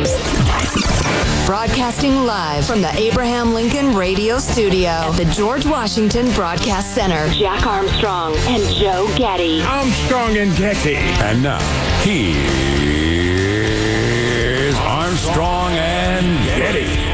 Broadcasting live from the Abraham Lincoln Radio Studio at the George Washington Broadcast Center. Jack Armstrong and Joe Getty. Armstrong and Getty. And now, here's Armstrong and Getty.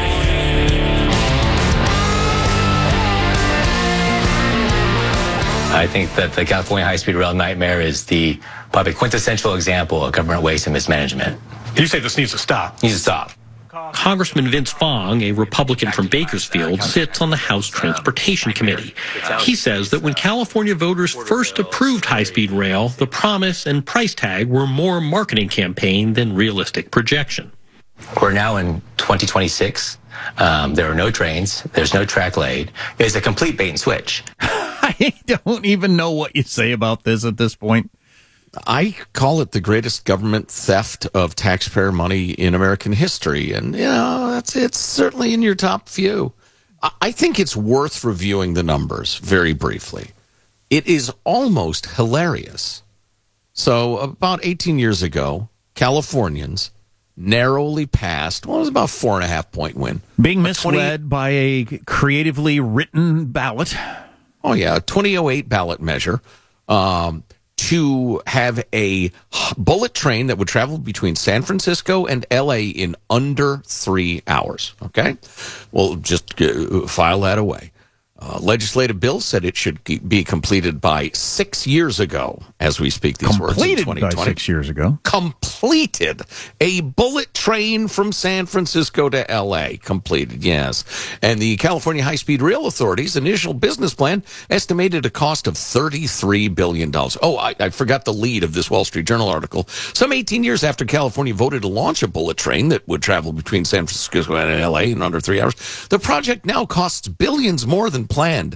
I think that the California high-speed rail nightmare is the probably quintessential example of government waste and mismanagement. You say this needs to stop. Needs to stop. Congressman Vince Fong, a Republican from Bakersfield, sits on the House Transportation Committee. He says that when California voters first approved high-speed rail, the promise and price tag were more marketing campaign than realistic projection. We're now in 2026. There are no trains. There's no track laid. It's a complete bait and switch. I don't even know what you say about this at this point. I call it the greatest government theft of taxpayer money in American history. And, you know, it's certainly in your top few. I think it's worth reviewing the numbers very briefly. It is almost hilarious. So about 18 years ago, Californians narrowly passed, well, it was about 4.5-point win. Being misled by a creatively written ballot. Oh, yeah, a 2008 ballot measure. To have a bullet train that would travel between San Francisco and L.A. in under 3 hours, okay? Well, just file that away. Legislative bill said it should be completed by 6 years ago, as we speak these words in 2020. Completed by 6 years ago. Completed. A bullet train from San Francisco to L.A. Completed, yes. And the California High-Speed Rail Authority's initial business plan estimated a cost of $33 billion. Oh, I forgot the lead of this Wall Street Journal article. Some 18 years after California voted to launch a bullet train that would travel between San Francisco and L.A. in under 3 hours, the project now costs billions more than planned.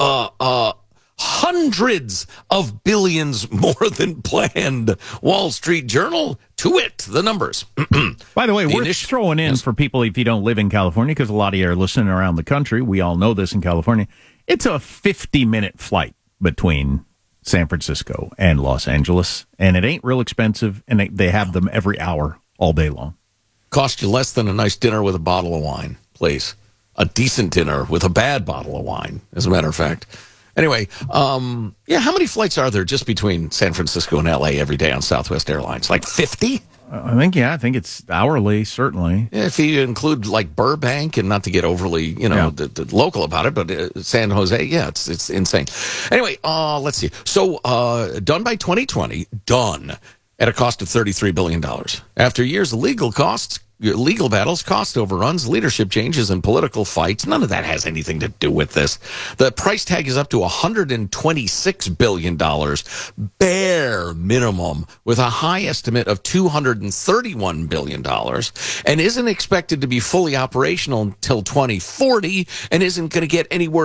Hundreds of billions more than planned. Wall Street Journal, to it, the numbers. By the way, we're throwing in for people if you don't live in California, because a lot of you are listening around the country. We all know this in California. It's a 50-minute flight between San Francisco and Los Angeles, and it ain't real expensive, and they have them every hour all day long. Cost you less than a nice dinner with a bottle of wine, please. A decent dinner with a bad bottle of wine, as a matter of fact. Anyway, how many flights are there just between San Francisco and L.A. every day on Southwest Airlines? Like 50? I think it's hourly, certainly. Yeah, if you include like Burbank, and not to get overly, the local about it, but San Jose, yeah, it's insane. Anyway, let's see. So, done by 2020, done at a cost of $33 billion. After years of legal battles, cost overruns, leadership changes, and political fights, none of that has anything to do with this. The price tag is up to $126 billion, bare minimum, with a high estimate of $231 billion, and isn't expected to be fully operational until 2040, and isn't going to get anywhere